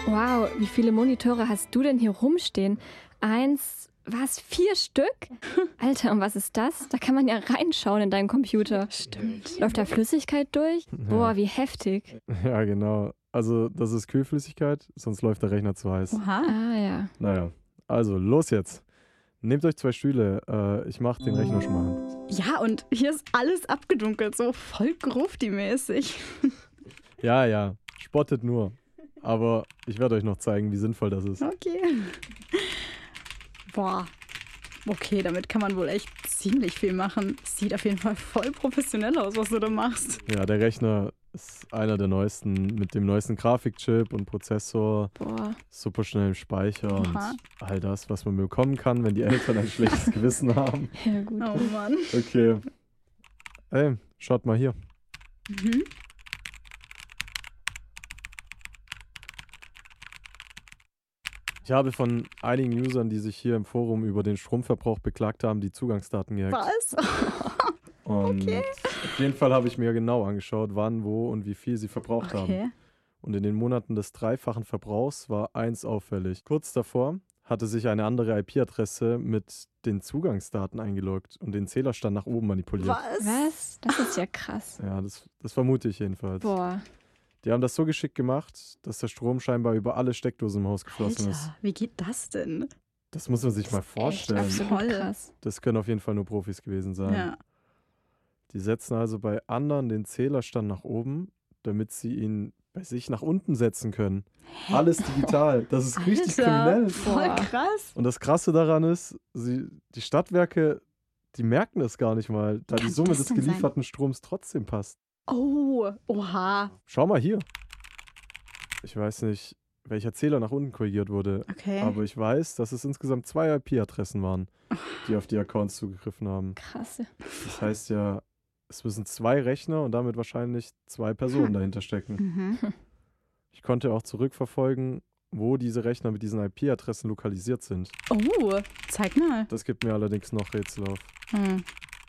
Wow, wie viele Monitore hast du denn hier rumstehen? 4 Stück? Alter, und was ist das? Da kann man ja reinschauen in deinen Computer. Stimmt. Läuft da Flüssigkeit durch? Boah, wie heftig. Ja, genau. Also, das ist Kühlflüssigkeit, sonst läuft der Rechner zu heiß. Oha. Ah ja. Naja, also los jetzt. Nehmt euch 2 Stühle. Ich mach den Rechner schon mal an. Ja, und hier ist alles abgedunkelt, so voll Grufti-mäßig. Ja, spottet nur. Aber ich werde euch noch zeigen, wie sinnvoll das ist. Okay. Boah. Okay, damit kann man wohl echt ziemlich viel machen. Sieht auf jeden Fall voll professionell aus, was du da machst. Ja, der Rechner ist einer der neuesten, mit dem neuesten Grafikchip und Prozessor, Boah. super schnell im Speicher und Aha. all das, was man bekommen kann, wenn die Eltern ein schlechtes Gewissen haben. Ja, gut. Oh Mann. Okay. Ey, schaut mal hier. Mhm. Ich habe von einigen Usern, die sich hier im Forum über den Stromverbrauch beklagt haben, die Zugangsdaten gehackt. Was? Und Okay. auf jeden Fall habe ich mir genau angeschaut, wann, wo und wie viel sie verbraucht haben. Okay. Und in den Monaten des dreifachen Verbrauchs war eins auffällig. Kurz davor hatte sich eine andere IP-Adresse mit den Zugangsdaten eingeloggt und den Zählerstand nach oben manipuliert. Was? Das ist ja krass. Ja, das vermute ich jedenfalls. Boah. Die haben das so geschickt gemacht, dass der Strom scheinbar über alle Steckdosen im Haus geflossen ist. Alter, wie geht das denn? Das muss man sich mal Echt vorstellen. absolut Voll. krass. Das können auf jeden Fall nur Profis gewesen sein. Ja. Die setzen also bei anderen den Zählerstand nach oben, damit sie ihn bei sich nach unten setzen können. Alles digital. Das ist richtig kriminell. Voll Boah. krass. Und das Krasse daran ist, die Stadtwerke, die merken das gar nicht mal, da die Kann Summe das des denn sein? gelieferten Stroms trotzdem passt. Oh, oha. Schau mal hier. Ich weiß nicht, welcher Zähler nach unten korrigiert wurde, Okay. aber ich weiß, dass es insgesamt 2 IP-Adressen waren, die auf die Accounts zugegriffen haben. Krass. Das heißt ja, es müssen 2 Rechner und damit wahrscheinlich 2 Personen dahinter stecken. Mhm. Ich konnte auch zurückverfolgen, wo diese Rechner mit diesen IP-Adressen lokalisiert sind. Oh, zeig mal. Das gibt mir allerdings noch Rätsel auf. Hm.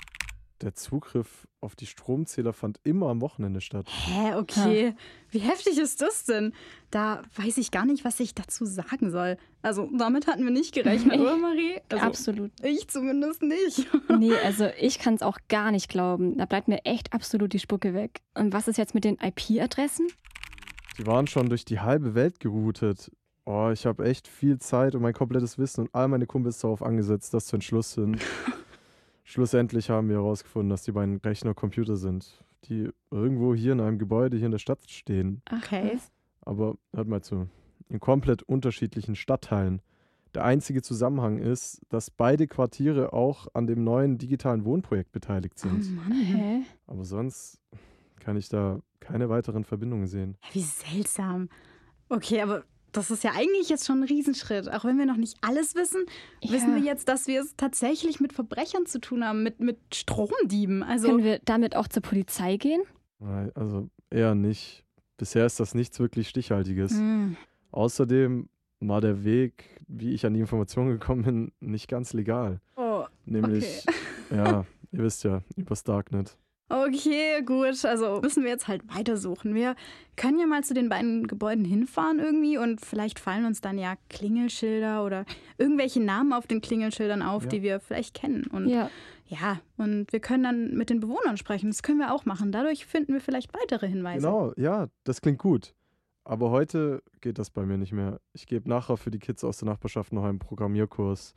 Der Zugriff auf die Stromzähler fand immer am Wochenende statt. Hä, okay. Wie heftig ist das denn? Da weiß ich gar nicht, was ich dazu sagen soll. Also, damit hatten wir nicht gerechnet, Nee. oder Marie? Also, Absolut. ich zumindest nicht. Nee, also ich kann es auch gar nicht glauben. Da bleibt mir echt absolut die Spucke weg. Und was ist jetzt mit den IP-Adressen? Die waren schon durch die halbe Welt geroutet. Oh, ich habe echt viel Zeit und mein komplettes Wissen und all meine Kumpels darauf angesetzt, das zu entschlüsseln. Schlussendlich haben wir herausgefunden, dass die beiden Rechner Computer sind, die irgendwo hier in einem Gebäude hier in der Stadt stehen. Ach, Okay. was? Aber hört mal zu, in komplett unterschiedlichen Stadtteilen. Der einzige Zusammenhang ist, dass beide Quartiere auch an dem neuen digitalen Wohnprojekt beteiligt Oh sind. Mann. Hä? Aber sonst kann ich da keine weiteren Verbindungen sehen. Wie seltsam. Okay, aber das ist ja eigentlich jetzt schon ein Riesenschritt. Auch wenn wir noch nicht alles wissen, wissen wir jetzt, dass wir es tatsächlich mit Verbrechern zu tun haben, mit Stromdieben. Also, Können wir damit auch zur Polizei gehen? Nein, also eher nicht. Bisher ist das nichts wirklich Stichhaltiges. Hm. Außerdem war der Weg, wie ich an die Informationen gekommen bin, nicht ganz legal. Oh, Nämlich, ja, ihr wisst ja, übers Darknet. okay, gut. Also müssen wir jetzt halt weitersuchen. Wir können ja mal zu den beiden Gebäuden hinfahren irgendwie und vielleicht fallen uns dann ja Klingelschilder oder irgendwelche Namen auf den Klingelschildern auf, Ja. die wir vielleicht kennen. Und Ja. ja, und wir können dann mit den Bewohnern sprechen. Das können wir auch machen. Dadurch finden wir vielleicht weitere Hinweise. Genau, ja, das klingt gut. Aber heute geht das bei mir nicht mehr. Ich gebe nachher für die Kids aus der Nachbarschaft noch einen Programmierkurs.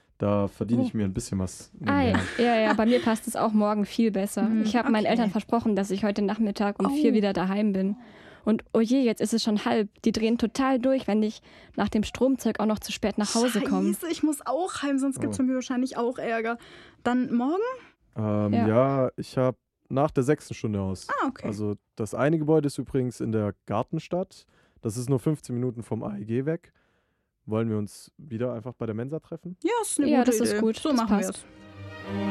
Da verdiene ich mir ein bisschen was. Ah, nebenher. ja, bei mir passt es auch morgen viel besser. Hm, Ich habe meinen okay. Eltern versprochen, dass ich heute Nachmittag um Oh. 4 wieder daheim bin. Und oh je, jetzt ist es schon halb. Die drehen total durch, wenn ich nach dem Stromzeug auch noch zu spät nach Hause komme. Scheiße, ich muss auch heim, sonst gibt es Oh. mir wahrscheinlich auch Ärger. Dann morgen? Ja. Ja, ich habe nach der 6. Stunde aus. Ah, okay. Also das eine Gebäude ist übrigens in der Gartenstadt. Das ist nur 15 Minuten vom AEG weg. Wollen wir uns wieder einfach bei der Mensa treffen? Ja, ist eine Ja, gute das ist Idee. gut. So Das machen wir passt. es.